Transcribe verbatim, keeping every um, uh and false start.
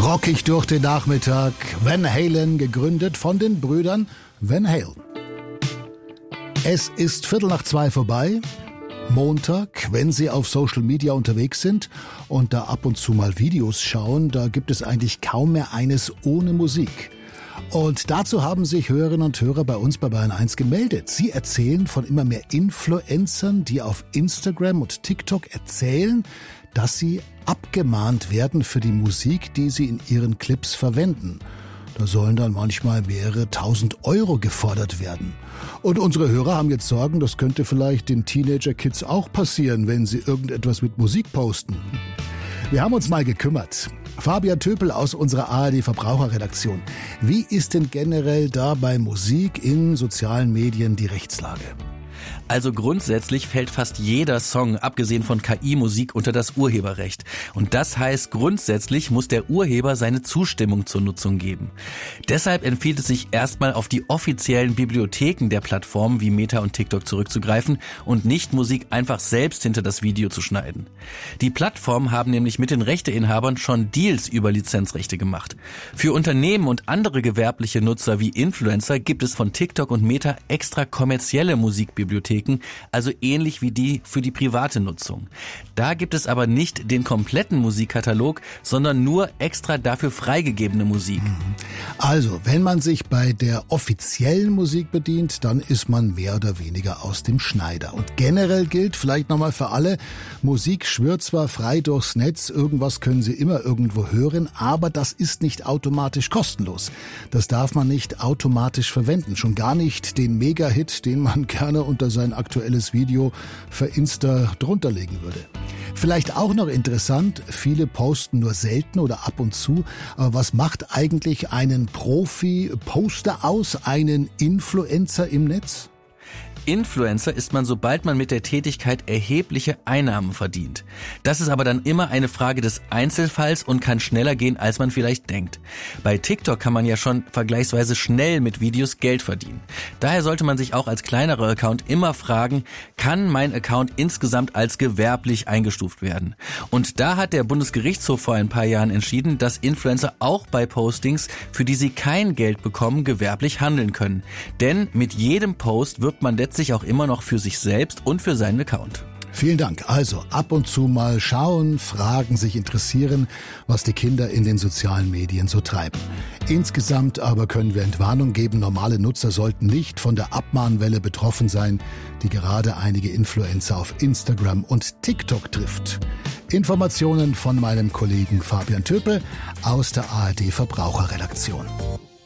Rockig durch den Nachmittag. Van Halen, gegründet von den Brüdern Van Halen. Es ist Viertel nach zwei vorbei. Montag, wenn Sie auf Social Media unterwegs sind und da ab und zu mal Videos schauen, da gibt es eigentlich kaum mehr eines ohne Musik. Und dazu haben sich Hörerinnen und Hörer bei uns bei Bayern eins gemeldet. Sie erzählen von immer mehr Influencern, die auf Instagram und TikTok erzählen, dass sie abgemahnt werden für die Musik, die sie in ihren Clips verwenden. Da sollen dann manchmal mehrere tausend Euro gefordert werden. Und unsere Hörer haben jetzt Sorgen, das könnte vielleicht den Teenager-Kids auch passieren, wenn sie irgendetwas mit Musik posten. Wir haben uns mal gekümmert. Fabian Töpel aus unserer A R D-Verbraucherredaktion. Wie ist denn generell da bei Musik in sozialen Medien die Rechtslage? Also grundsätzlich fällt fast jeder Song, abgesehen von K I-Musik, unter das Urheberrecht. Und das heißt, grundsätzlich muss der Urheber seine Zustimmung zur Nutzung geben. Deshalb empfiehlt es sich erstmal auf die offiziellen Bibliotheken der Plattformen wie Meta und TikTok zurückzugreifen und nicht Musik einfach selbst hinter das Video zu schneiden. Die Plattformen haben nämlich mit den Rechteinhabern schon Deals über Lizenzrechte gemacht. Für Unternehmen und andere gewerbliche Nutzer wie Influencer gibt es von TikTok und Meta extra kommerzielle Musikbibliotheken, also ähnlich wie die für die private Nutzung. Da gibt es aber nicht den kompletten Musikkatalog, sondern nur extra dafür freigegebene Musik. Also, wenn man sich bei der offiziellen Musik bedient, dann ist man mehr oder weniger aus dem Schneider. Und generell gilt, vielleicht nochmal für alle, Musik schwirrt zwar frei durchs Netz, irgendwas können Sie immer irgendwo hören, aber das ist nicht automatisch kostenlos. Das darf man nicht automatisch verwenden, schon gar nicht den Mega-Hit, den man gerne unter sein aktuelles Video für Insta drunter legen würde. Vielleicht auch noch interessant, viele posten nur selten oder ab und zu, aber was macht eigentlich einen Profi-Poster aus, einen Influencer im Netz? Influencer ist man, sobald man mit der Tätigkeit erhebliche Einnahmen verdient. Das ist aber dann immer eine Frage des Einzelfalls und kann schneller gehen, als man vielleicht denkt. Bei TikTok kann man ja schon vergleichsweise schnell mit Videos Geld verdienen. Daher sollte man sich auch als kleinerer Account immer fragen, kann mein Account insgesamt als gewerblich eingestuft werden? Und da hat der Bundesgerichtshof vor ein paar Jahren entschieden, dass Influencer auch bei Postings, für die sie kein Geld bekommen, gewerblich handeln können. Denn mit jedem Post wirbt man letztlich sich auch immer noch für sich selbst und für seinen Account. Vielen Dank. Also ab und zu mal schauen, fragen, sich interessieren, was die Kinder in den sozialen Medien so treiben. Insgesamt aber können wir Entwarnung geben, normale Nutzer sollten nicht von der Abmahnwelle betroffen sein, die gerade einige Influencer auf Instagram und TikTok trifft. Informationen von meinem Kollegen Fabian Töpel aus der A R D Verbraucherredaktion.